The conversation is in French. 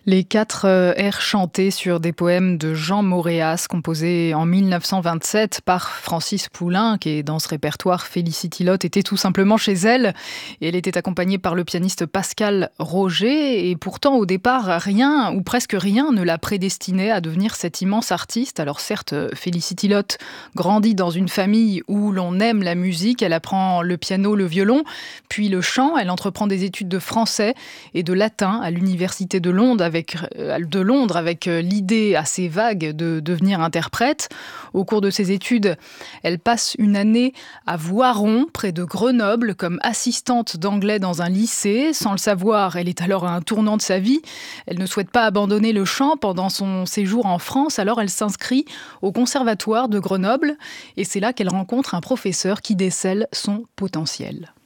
Les 4 airs chantés sur des poèmes de Jean Moréas, composés en 1927 par Francis Poulenc, qui est dans ce répertoire. Félicity Lotte était tout simplement chez elle. Et elle était accompagnée par le pianiste Pascal Roger. Et pourtant, au départ, rien, ou presque rien, ne la prédestinait à devenir cette immense artiste. Alors certes, Félicity Lotte grandit dans une famille où l'on aime la musique. Elle apprend le piano, le violon, puis le chant. Elle entreprend des études de français et de latin à l'université de Londres avec l'idée assez vague de devenir interprète. Au cours de ses études, elle passe une année à Voiron, près de Grenoble, comme assistante d'anglais dans un lycée. Sans le savoir, elle est alors à un tournant de sa vie. Elle ne souhaite pas abandonner le chant pendant son séjour en France, alors elle s'inscrit au conservatoire de Grenoble. Et c'est là qu'elle rencontre un professeur qui décèle son potentiel.